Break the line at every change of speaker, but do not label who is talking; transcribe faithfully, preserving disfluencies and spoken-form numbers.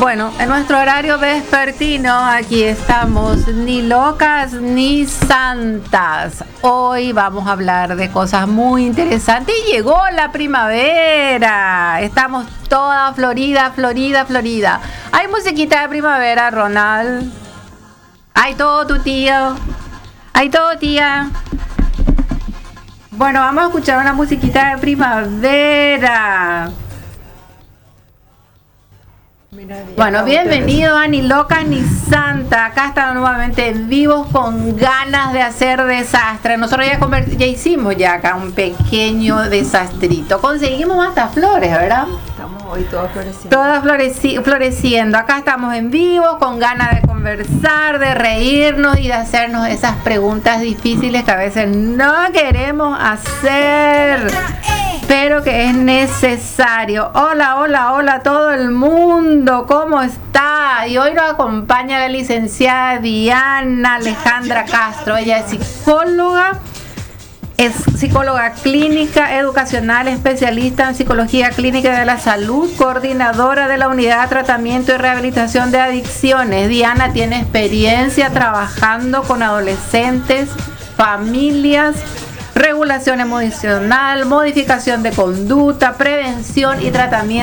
Bueno, en nuestro horario vespertino aquí estamos, ni locas ni santas. Hoy vamos a hablar de cosas muy interesantes y llegó la primavera. Estamos toda florida, florida, florida. Hay musiquita de primavera, Ronald. Hay todo, tu tío. Hay todo, tía. Bueno, vamos a escuchar una musiquita de primavera. Bueno, bienvenido a Ni Loca ni Santa. Acá estamos nuevamente vivos con ganas de hacer desastre. Nosotros ya, conver- ya hicimos ya acá un pequeño desastrito. Conseguimos hasta flores, ¿verdad?
Estamos hoy todas floreciendo.
Todas floreci- floreciendo. Acá estamos en vivo con ganas de conversar, de reírnos y de hacernos esas preguntas difíciles que a veces no queremos hacer, pero que es necesario. Hola, hola, hola a todo el mundo, ¿cómo está? Y hoy nos acompaña la licenciada Diana Alejandra Castro. Ella es psicóloga, es psicóloga clínica, educacional, especialista en psicología clínica de la salud, coordinadora de la unidad de tratamiento y rehabilitación de adicciones. Diana tiene experiencia trabajando con adolescentes, familias, regulación emocional, modificación de conducta, prevención y tratamiento